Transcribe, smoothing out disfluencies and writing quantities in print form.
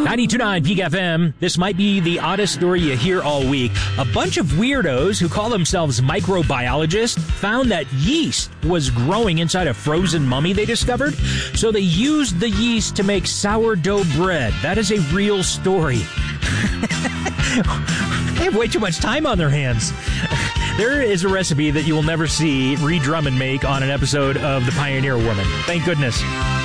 92.9 Peak FM. This might be the oddest story you hear all week. A bunch of weirdos who call themselves microbiologists found that yeast was growing inside a frozen mummy they discovered. So they used the yeast to make sourdough bread. That is a real story. They have way too much time on their hands. There is a recipe that you will never see Ree Drummond make on an episode of The Pioneer Woman. Thank goodness.